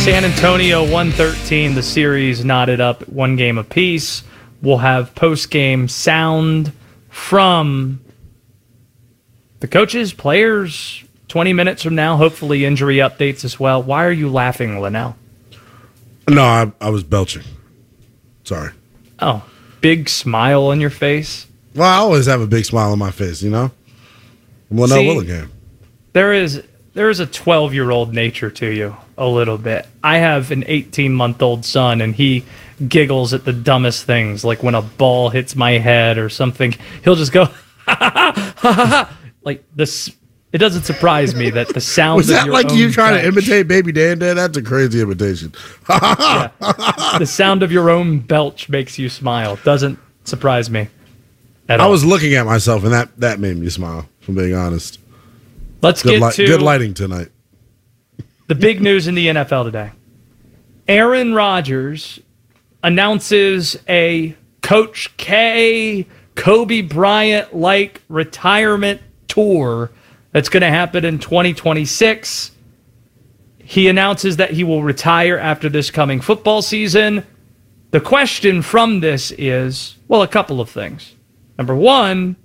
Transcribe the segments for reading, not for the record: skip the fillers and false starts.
San Antonio 113, the series knotted up 1 game apiece. We'll have post-game sound from the coaches, players, 20 minutes from now, hopefully injury updates as well. Why are you laughing, Linnell? No, I was belching. Sorry. Oh, big smile on your face? Well, I always have a big smile on my face, you know? I'm Linnell Willingham. There is a 12-year-old nature to you, a little bit. I have an 18-month-old son, and he giggles at the dumbest things, like when a ball hits my head or something. He'll just go, ha, ha, ha, ha, ha, ha. Like this. It doesn't surprise me that the sound Was of that your like own you trying belch, to imitate Baby Dan? That's a crazy imitation. yeah, the sound of your own belch makes you smile. Doesn't surprise me at all. I was looking at myself, and that made me smile, if I'm being honest. Let's get to good lighting tonight. The big news in the NFL today. Aaron Rodgers announces a Coach K, Kobe Bryant-like retirement tour that's going to happen in 2026. He announces that he will retire after this coming football season. The question from this is, well, a couple of things. Number one,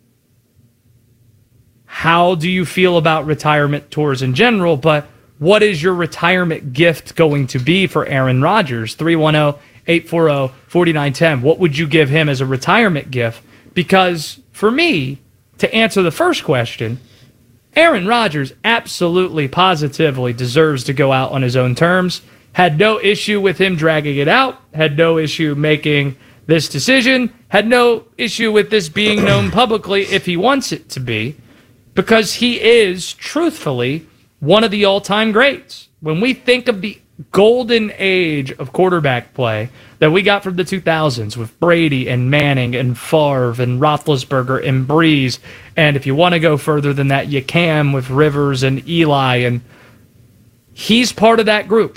how do you feel about retirement tours in general? But what is your retirement gift going to be for Aaron Rodgers? 310-840-4910. What would you give him as a retirement gift? Because for me, to answer the first question, Aaron Rodgers absolutely, positively deserves to go out on his own terms. Had no issue with him dragging it out. Had no issue making this decision. Had no issue with this being known publicly if he wants it to be. Because he is, truthfully, one of the all-time greats. When we think of the golden age of quarterback play that we got from the 2000s with Brady and Manning and Favre and Roethlisberger and Breeze, and if you want to go further than that, you can with Rivers and Eli, and he's part of that group.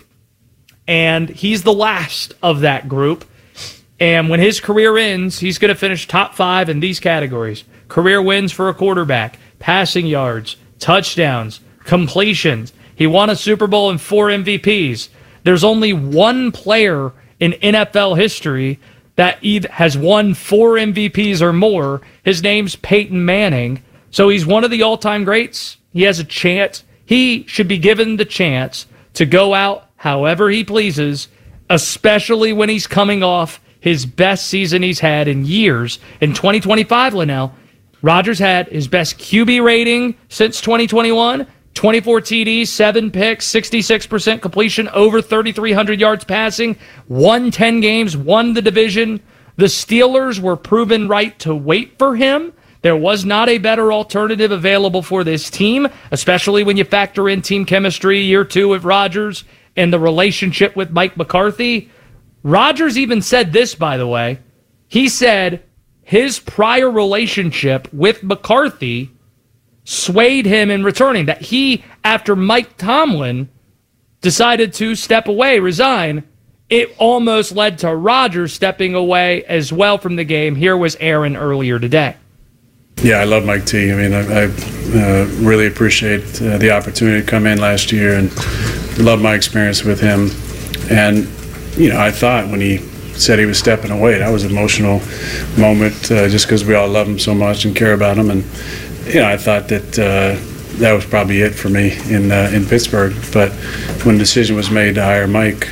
And he's the last of that group. And when his career ends, he's going to finish top 5 in these categories. Career wins for a quarterback, passing yards, touchdowns, completions. He won a Super Bowl and 4 MVPs. There's only one player in NFL history that either has won 4 MVPs or more. His name's Peyton Manning. So he's one of the all-time greats. He has a chance. He should be given the chance to go out however he pleases, especially when he's coming off his best season he's had in years. In 2025, Linnell, Rodgers had his best QB rating since 2021, 24 TDs, 7 picks, 66% completion, over 3,300 yards passing, won 10 games, won the division. The Steelers were proven right to wait for him. There was not a better alternative available for this team, especially when you factor in team chemistry year 2 with Rodgers and the relationship with Mike McCarthy. Rodgers even said this, by the way. He said his prior relationship with McCarthy swayed him in returning, that he, after Mike Tomlin decided to step away, resign, it almost led to Rodgers stepping away as well from the game. Here was Aaron earlier today. Yeah, I love Mike T. I mean, I really appreciate the opportunity to come in last year and love my experience with him. And, you know, I thought when he said he was stepping away, that was an emotional moment just because we all love him so much and care about him. And, you know, I thought that that was probably it for me in Pittsburgh. But when the decision was made to hire Mike,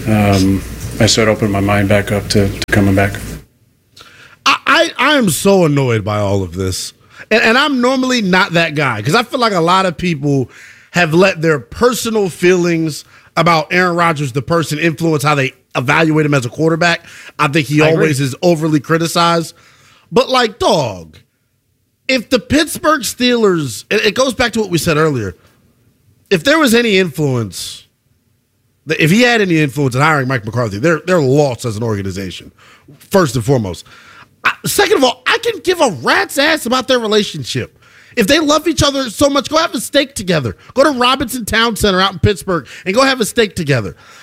I started opening my mind back up to coming back. I am so annoyed by all of this. And I'm normally not that guy because I feel like a lot of people have let their personal feelings about Aaron Rodgers, the person, influence how they evaluate him as a quarterback. I think he always is overly criticized. But, like, dog, if the Pittsburgh Steelers, it goes back to what we said earlier, if there was any influence, if he had any influence in hiring Mike McCarthy, they're lost as an organization, first and foremost. Second of all, I can give a rat's ass about their relationship. If they love each other so much, go have a steak together. Go to Robinson Town Center out in Pittsburgh and go have a steak together.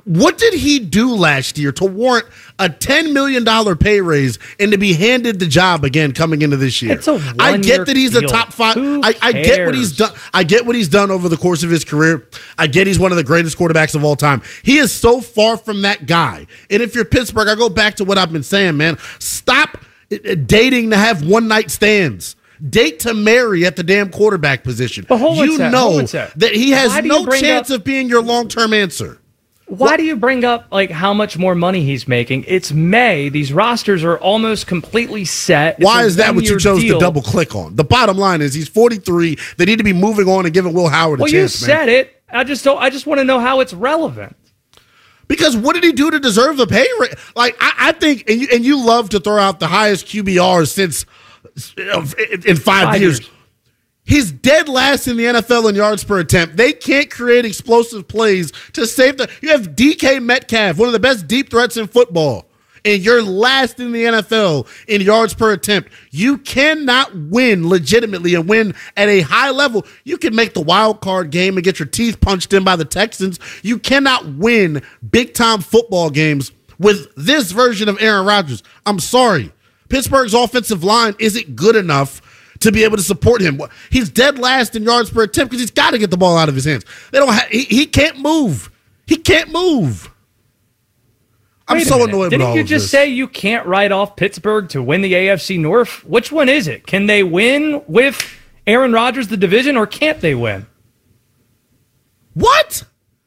What did he do last year to warrant a $10 million pay raise and to be handed the job again coming into this year? It's a I get that he's deal. a top 5. Who I get what he's cares? done. I get what he's done over the course of his career. I get he's one of the greatest quarterbacks of all time. He is so far from that guy. And if you're Pittsburgh, I go back to what I've been saying, man. Stop dating to have one-night stands. Date to marry at the damn quarterback position. But hold on a sec, hold on a sec. that he has Why do you no bring chance up- of being your long-term answer. Why do you bring up like how much more money he's making? It's May. These rosters are almost completely set. It's Why a is that what you one-year chose deal. to double click on? The bottom line is he's 43. They need to be moving on and giving Will Howard a Well, chance, you man. said it. I just want to know how it's relevant. Because what did he do to deserve the pay rate? Like I think, and you love to throw out the highest QBR since in 5 years. He's dead last in the NFL in yards per attempt. They can't create explosive plays to save the. You have DK Metcalf, one of the best deep threats in football, and you're last in the NFL in yards per attempt. You cannot win legitimately and win at a high level. You can make the wild card game and get your teeth punched in by the Texans. You cannot win big time football games with this version of Aaron Rodgers. I'm sorry. Pittsburgh's offensive line isn't good enough to be able to support him. He's dead last in yards per attempt because he's got to get the ball out of his hands. They don't. He can't move. He can't move. I'm Wait a so minute. annoyed with Didn't all you of just this. say you can't write off Pittsburgh to win the AFC North? Which one is it? Can they win with Aaron Rodgers the division, or can't they win? What?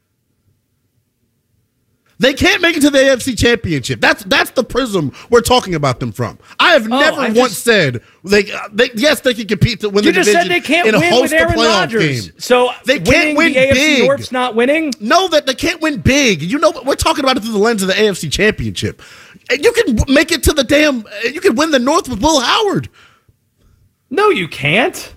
They can't make it to the AFC Championship. That's the prism we're talking about them from. I have never once said they yes, they can compete to win You the just division said they can't and win host with a Aaron playoff Rodgers. game. So They can't win the AFC big. North's not winning? No, that they can't win big. You know, we're talking about it through the lens of the AFC Championship. And you can make it to the damn. You can win the North with Will Howard. No, you can't.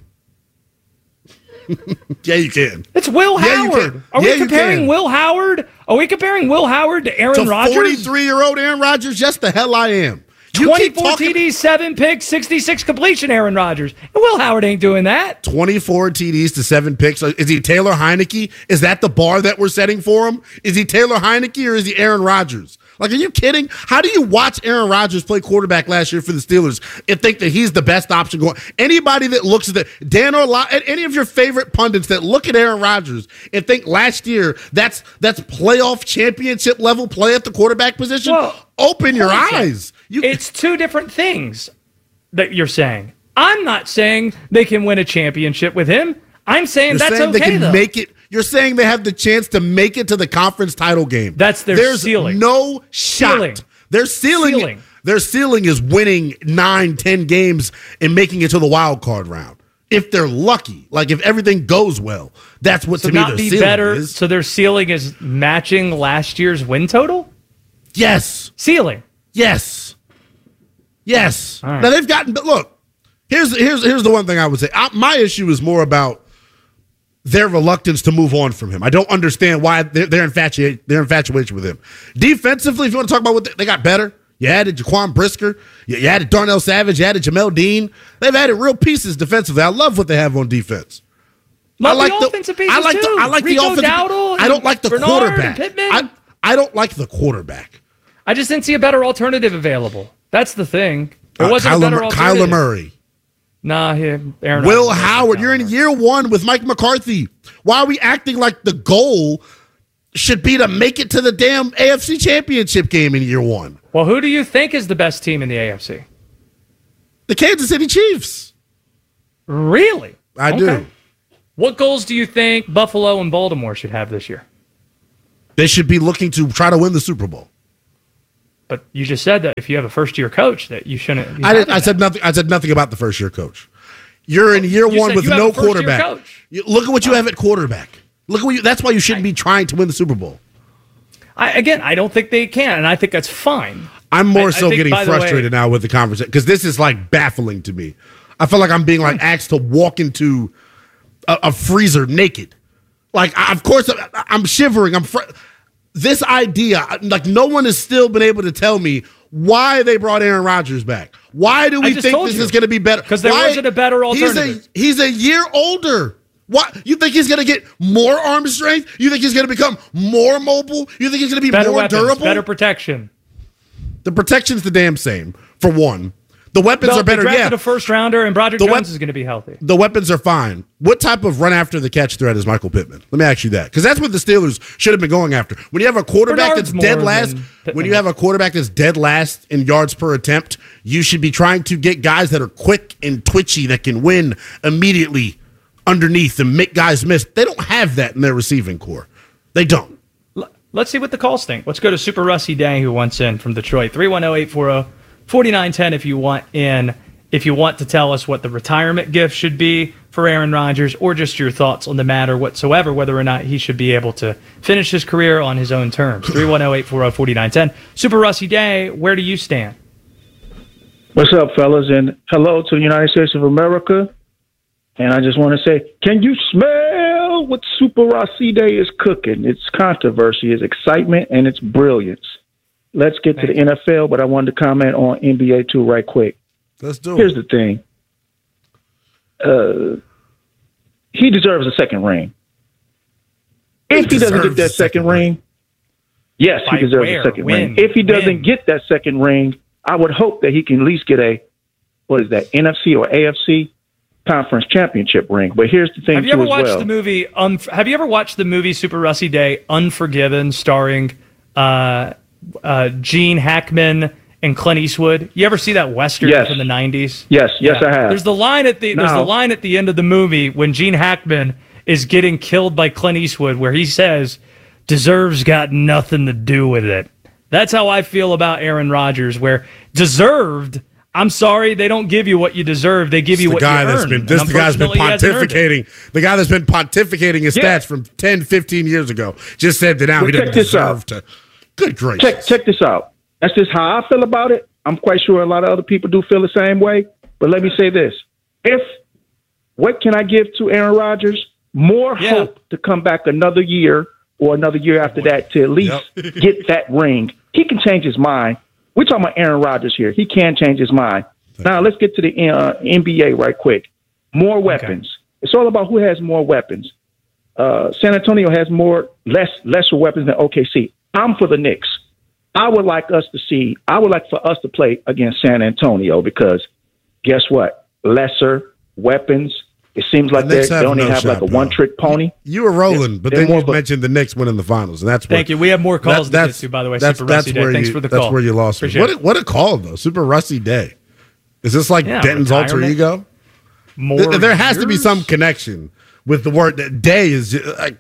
Yeah, you can. It's Will Yeah, you Howard. can. Are Yeah, we you comparing can. Will Howard? Are we comparing Will Howard to Aaron To Rodgers? 43-year-old Aaron Rodgers, yes, the hell I am. You keep 24 talking- TDs, 7 picks, 66 completion, Aaron Rodgers. And Will Howard ain't doing that. 24 TDs to 7 picks. Is he Taylor Heineke? Is that the bar that we're setting for him? Is he Taylor Heineke or is he Aaron Rodgers? Like, are you kidding? How do you watch Aaron Rodgers play quarterback last year for the Steelers and think that he's the best option going? Anybody that looks at that, Dan Orlovsky, any of your favorite pundits that look at Aaron Rodgers and think last year that's playoff championship level play at the quarterback position, Well, open your hold on. eyes. It's two different things that you're saying. I'm not saying they can win a championship with him. I'm saying You're that's saying okay, they can though. make it. You're saying they have the chance to make it to the conference title game. That's their There's ceiling. no shot. Ceiling. Their ceiling. Their ceiling is winning 9-10 games and making it to the wild card round. If they're lucky, like if everything goes well, that's what So to me not their be ceiling better. is. So their ceiling is matching last year's win total? Yes. Ceiling. Yes. Yes. All right. Now they've gotten. But look, here's the one thing I would say. My issue is more about their reluctance to move on from him. I don't understand why they're infatuated with him. Defensively, if you want to talk about what they got better, you added Jaquan Brisker, you added Darnell Savage, you added Jamel Dean. They've added real pieces defensively. I love what they have on defense. Love the offensive pieces I like too. I like Rico the offensive. Dowdle I don't like the Bernard quarterback. and Pittman. I don't like the quarterback. I just didn't see a better alternative available. That's the thing. There wasn't a better alternative. Kyler Murray. Nah, Aaron Will Rodgers. Howard, you're in year one with Mike McCarthy. Why are we acting like the goal should be to make it to the damn AFC Championship game in year one? Well, who do you think is the best team in the AFC? The Kansas City Chiefs. Really? I do. What goals do you think Buffalo and Baltimore should have this year? They should be looking to try to win the Super Bowl. But you just said that if you have a first-year coach, that you shouldn't. I said nothing. I said nothing about the first-year coach. You're in year You one said with you have no a first-year quarterback. coach. Look at what you have at quarterback. Look at what that's why you shouldn't be trying to win the Super Bowl. I don't think they can, and I think that's fine. I'm more I so think, getting by the way- frustrated now with the conversation because this is like baffling to me. I feel like I'm being like asked to walk into a freezer naked. Like, of course, I'm shivering. This idea, like, no one has still been able to tell me why they brought Aaron Rodgers back. Why do we just think told this you. is going to be better? 'Cause there wasn't a better alternative. He's a year older. What? You think he's going to get more arm strength? You think he's going to become more mobile? You think he's going to be better more weapons, durable? better protection. The protection's the damn same, for one. The weapons are better, they drafted a first-rounder, and Broderick Jones is going to be healthy. The weapons are fine. What type of run-after-the-catch threat is Michael Pittman? Let me ask you that, because that's what the Steelers should have been going after. When you have a quarterback that's dead last, in yards per attempt, you should be trying to get guys that are quick and twitchy that can win immediately underneath and make guys miss. They don't have that in their receiving core. They don't. Let's see what the calls think. Let's go to Super Rusty Day, who wants in from Detroit. 310-840-4910 if you want to tell us what the retirement gift should be for Aaron Rodgers, or just your thoughts on the matter whatsoever, whether or not he should be able to finish his career on his own terms. 310-840-4910. Super Rusty Day, where do you stand? What's up, fellas? And hello to the United States of America. And I just want to say, can you smell what Super Rusty Day is cooking? It's controversy, it's excitement, and it's brilliance. Let's get to the NFL, but I wanted to comment on NBA too right quick. Let's do it. Here's the thing. He deserves a second ring. If he doesn't get that second ring, yes, he deserves a second ring. If he doesn't get that second ring, I would hope that he can at least get a, NFC or AFC conference championship ring. But here's the thing. Have you ever watched the movie? Have you ever watched the movie Super Rusty Day, Unforgiven, starring Gene Hackman and Clint Eastwood? You ever see that Western from the 90s? Yes, I have. There's the line at the end of the movie when Gene Hackman is getting killed by Clint Eastwood, where he says, "Deserve's got nothing to do with it." That's how I feel about Aaron Rodgers, where deserved, I'm sorry, they don't give you what you deserve. They give you what you earned. This the guy's been pontificating. The guy that's been pontificating his stats from 10, 15 years ago just said that now he doesn't deserve to. Good gracious. Check this out. That's just how I feel about it. I'm quite sure a lot of other people do feel the same way. But let me say this. What can I give to Aaron Rodgers? More hope to come back another year or another year after that to at least get that ring. He can change his mind. We're talking about Aaron Rodgers here. He can change his mind. Now, let's get to the NBA right quick. More weapons. Okay. It's all about who has more weapons. San Antonio has lesser weapons than OKC. I'm for the Knicks. I would like for us to play against San Antonio because guess what? Lesser weapons. It seems like they only have like a one-trick pony. You were rolling, but then you mentioned the Knicks winning the finals, and that's where, thank you. We have more calls to get to, by the way. Super Rusty Day. Thanks for the call. That's where you lost me. What a call, though. Super Rusty Day. Is this like Denton's alter ego? There has to be some connection with the word that day is.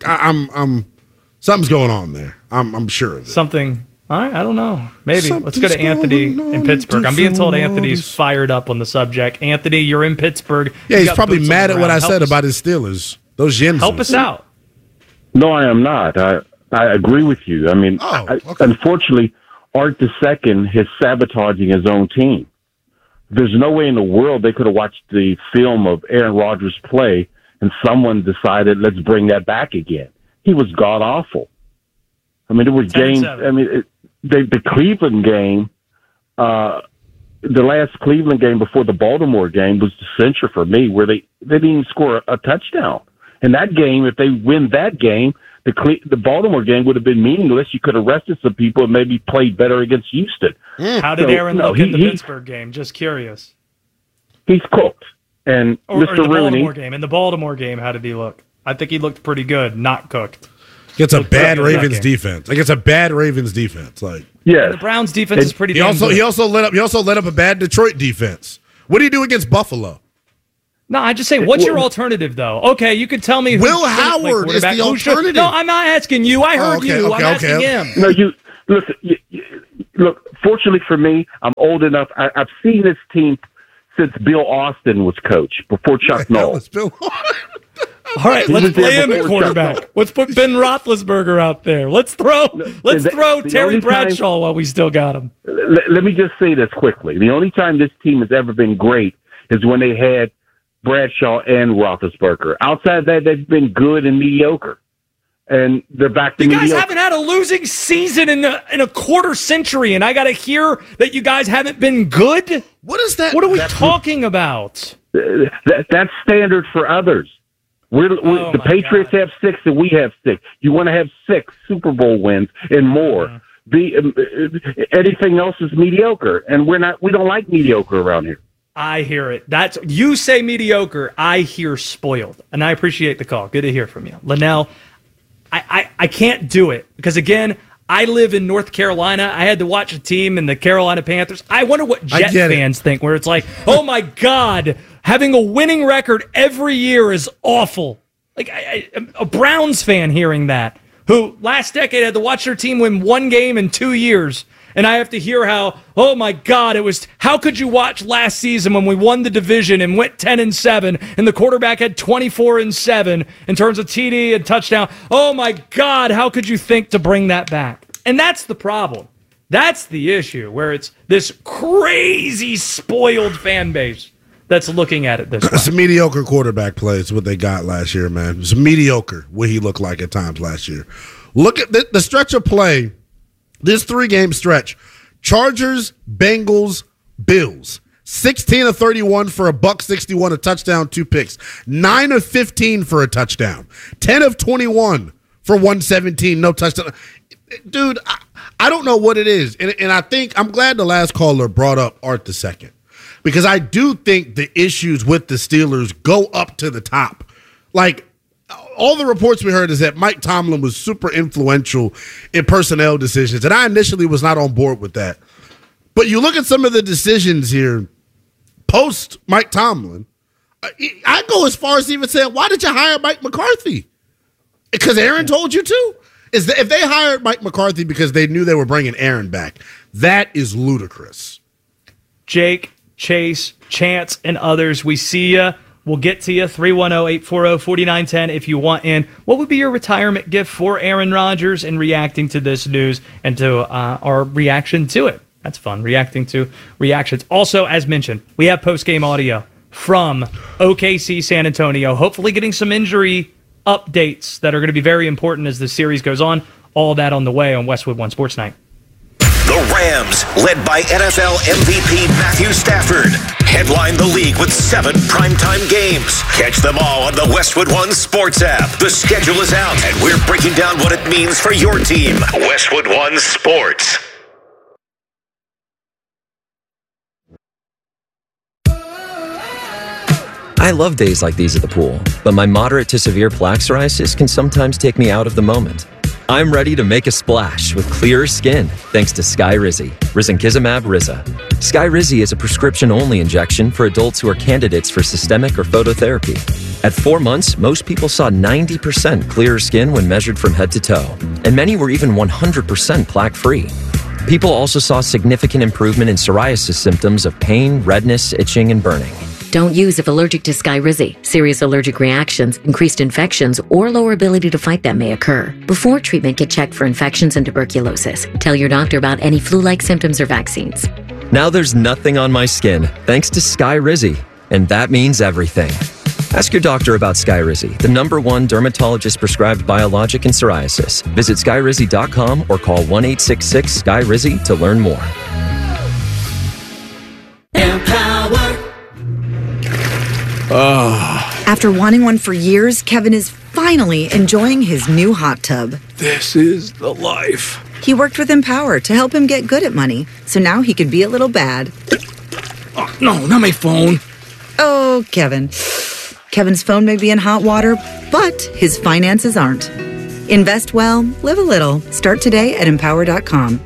Something's going on there. I'm sure of it. Something. All right, I don't know. Maybe. Let's go to Anthony in Pittsburgh. I'm being told Anthony's fired up on the subject. Anthony, you're in Pittsburgh. Yeah, he's probably mad at what I said about his Steelers. Those Yinzers. Help us out. No, I am not. I agree with you. I mean, unfortunately, Art II is sabotaging his own team. There's no way in the world they could have watched the film of Aaron Rodgers play and someone decided, let's bring that back again. He was god-awful. I mean, there were games. I mean, the Cleveland game, the last Cleveland game before the Baltimore game was the clincher for me, where they didn't even score a touchdown. In that game, if they win that game, the Baltimore game would have been meaningless. You could have rested some people and maybe played better against Houston. How did Aaron look in the Pittsburgh game? Just curious. He's cooked. And Mr. Rooney. In the Baltimore game, how did he look? I think he looked pretty good, not cooked. It's a bad Ravens defense. It's a bad Ravens defense. The Browns defense is pretty. He also let up a bad Detroit defense. What do you do against Buffalo? No, I just say, what's your alternative though? Okay, you could tell me. Will Howard is the alternative. No, I'm not asking you. I heard you. I'm asking him. No, look. Fortunately for me, I'm old enough. I've seen this team since Bill Austin was coach before Chuck Noll. All right, let's play him at quarterback. Let's put Ben Roethlisberger out there. Let's throw Terry Bradshaw while we still got him. Let me just say this quickly. The only time this team has ever been great is when they had Bradshaw and Roethlisberger. Outside of that, they've been good and mediocre. And they're back to mediocre. You guys haven't had a losing season in a quarter century, and I got to hear that you guys haven't been good? What is that? What are we talking about? That's standard for others. The Patriots have 6 and we have 6. You want to have 6 Super Bowl wins and more. Anything else is mediocre, and we don't like mediocre around here. I hear it. You say mediocre, I hear spoiled, and I appreciate the call. Good to hear from you, Linnell. I can't do it because again, I live in North Carolina. I had to watch a team in the Carolina Panthers. I wonder what Jet fans think, where it's like, oh my God, having a winning record every year is awful. Like a Browns fan hearing that, who last decade had to watch their team win 1 game in 2 years. And I have to hear how, oh my God, how could you watch last season when we won the division and went 10-7 and the quarterback had 24-7 in terms of TD and touchdown? Oh my God, how could you think to bring that back? And that's the problem. That's the issue, where it's this crazy spoiled fan base that's looking at it this way. It's a mediocre quarterback play. It's what they got last year, man. It's mediocre what he looked like at times last year. Look at the stretch of play. This 3-game stretch, Chargers, Bengals, Bills, 16 of 31 for $161, a touchdown, 2 picks, 9 of 15 for a touchdown, 10 of 21 for 117, no touchdown. Dude, I don't know what it is, and I think I'm glad the last caller brought up Art II, because I do think the issues with the Steelers go up to the top. Like, all the reports we heard is that Mike Tomlin was super influential in personnel decisions, and I initially was not on board with that. But you look at some of the decisions here post Mike Tomlin, I go as far as even saying, why did you hire Mike McCarthy? Because Aaron told you to? If they hired Mike McCarthy because they knew they were bringing Aaron back, that is ludicrous. Jake, Chase, Chance, and others, we see you. We'll get to you, 310-840-4910 if you want in. What would be your retirement gift for Aaron Rodgers in reacting to this news and to our reaction to it? That's fun, reacting to reactions. Also, as mentioned, we have post-game audio from OKC San Antonio, hopefully getting some injury updates that are going to be very important as the series goes on. All that on the way on Westwood One Sports Night. The Rams, led by NFL MVP Matthew Stafford, headline the league with 7 primetime games. Catch them all on the Westwood One Sports app. The schedule is out, and we're breaking down what it means for your team. Westwood One Sports. I love days like these at the pool, but my moderate to severe plaque psoriasis can sometimes take me out of the moment. I'm ready to make a splash with clearer skin thanks to Skyrizi, risankizumab Riza. Skyrizi is a prescription-only injection for adults who are candidates for systemic or phototherapy. At 4 months, most people saw 90% clearer skin when measured from head to toe, and many were even 100% plaque-free. People also saw significant improvement in psoriasis symptoms of pain, redness, itching, and burning. Don't use if allergic to Skyrizi. Serious allergic reactions, increased infections, or lower ability to fight them may occur. Before treatment, get checked for infections and tuberculosis. Tell your doctor about any flu-like symptoms or vaccines. Now there's nothing on my skin thanks to Skyrizi, and that means everything. Ask your doctor about Skyrizi, the #1 dermatologist-prescribed biologic in psoriasis. Visit Skyrizi.com or call 1-866-SKYRIZI to learn more. Empower. After wanting one for years, Kevin is finally enjoying his new hot tub. This is the life. He worked with Empower to help him get good at money, so now he can be a little bad. Oh, no, not my phone. Oh, Kevin. Kevin's phone may be in hot water, but his finances aren't. Invest well, live a little. Start today at Empower.com.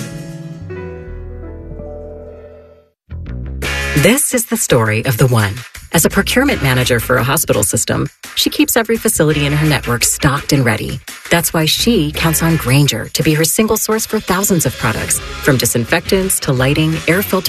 This is the story of the one. As a procurement manager for a hospital system, she keeps every facility in her network stocked and ready. That's why she counts on Grainger to be her single source for thousands of products, from disinfectants to lighting, air filters,